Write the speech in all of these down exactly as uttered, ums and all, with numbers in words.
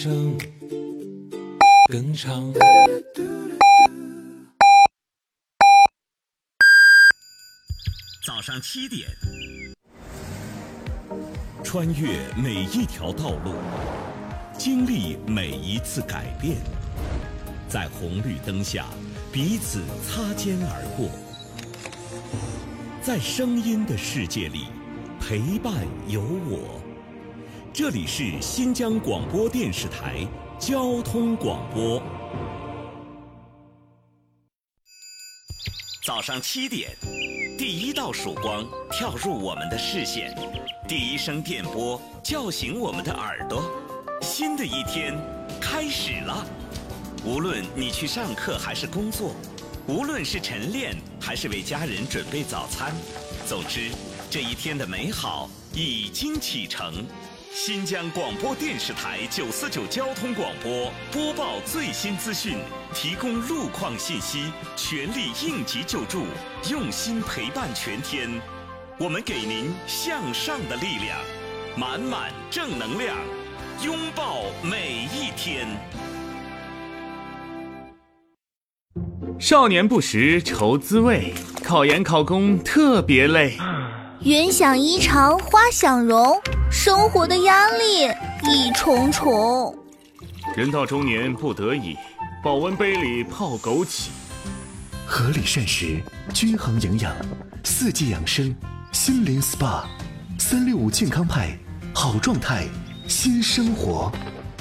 声更长。 早上七点，穿越每一条道路，经历每一次改变，在红绿灯下彼此擦肩而过，在声音的世界里陪伴有我。这里是新疆广播电视台交通广播。早上七点，第一道曙光跳入我们的视线，第一声电波叫醒我们的耳朵。新的一天开始了，无论你去上课还是工作，无论是晨练还是为家人准备早餐，总之这一天的美好已经启程。新疆广播电视台九四九交通广播播报最新资讯，提供路况信息，全力应急救助，用心陪伴全天。我们给您向上的力量，满满正能量，拥抱每一天。 少年不识愁滋味，考研考公特别累。 云想衣裳花想容，生活的压力一重重。 人到中年不得已，保温杯里泡枸杞。 合理膳食，均衡营养，四季养生，心灵 S P A， 三六五健康派，好状态，新生活。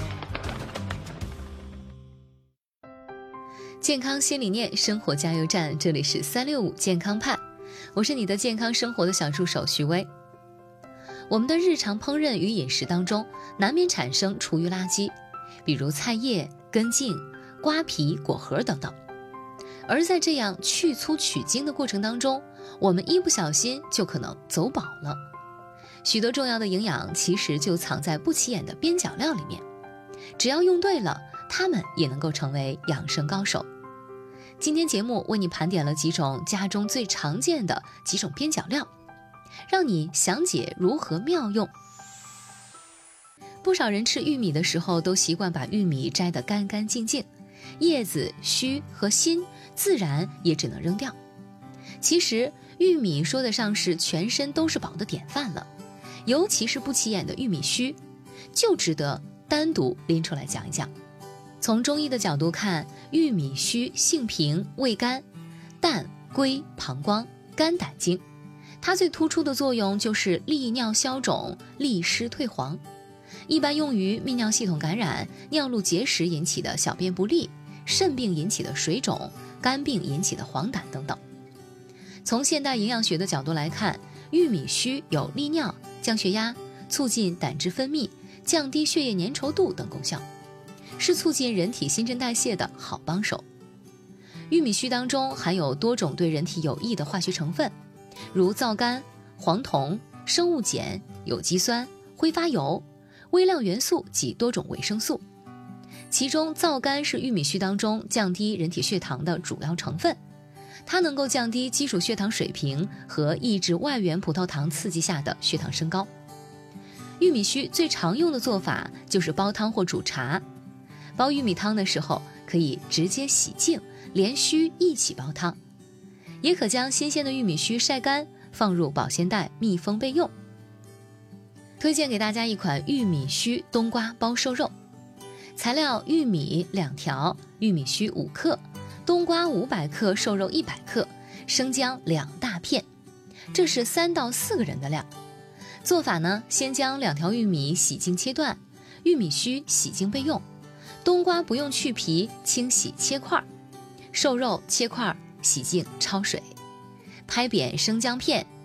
健康新理念，生活加油站，这里是三六五健康派，我是你的健康生活的小助手徐薇。我们的日常烹饪与饮食当中，难免产生厨余垃圾，比如菜叶、根茎、瓜皮、果核等等。而在这样去粗取精的过程当中，我们一不小心就可能走饱了。许多重要的营养其实就藏在不起眼的边角料里面，只要用对了，它们也能够成为养生高手。今天节目为你盘点了几种家中最常见的几种边角料，让你详解如何妙用。不少人吃玉米的时候都习惯把玉米摘得干干净净，叶子、须和心自然也只能扔掉。其实玉米说得上是全身都是宝的典范了，尤其是不起眼的玉米须，就值得单独拎出来讲一讲。从中医的角度看，玉米须性平，味甘，淡归膀胱、肝胆经。它最突出的作用就是利尿消肿、利湿退黄，一般用于泌尿系统感染、尿路结石引起的小便不利、肾病引起的水肿、肝病引起的黄疸等等。从现代营养学的角度来看，玉米须有利尿、降血压、促进胆汁分泌、降低血液粘稠度等功效，是促进人体新陈代谢的好帮手。玉米须当中含有多种对人体有益的化学成分，如皂苷、黄酮、生物碱、有机酸、挥发油、微量元素及多种维生素。其中皂苷是玉米须当中降低人体血糖的主要成分，它能够降低基础血糖水平和抑制外源葡萄糖刺激下的血糖升高。玉米须最常用的做法就是煲汤或煮茶。煲玉米汤的时候，可以直接洗净，连须一起煲汤。也可将新鲜的玉米须晒干，放入保鲜袋密封备用。推荐给大家一款玉米须冬瓜煲瘦肉。材料：玉米两条，玉米须五克，冬瓜五百克，瘦肉一百克，生姜两大片。这是三到四个人的量。做法呢，先将两条玉米洗净切断，玉米须洗净备用。冬瓜不用去皮，清洗切块，瘦肉切块，洗净焯水，拍扁生姜片，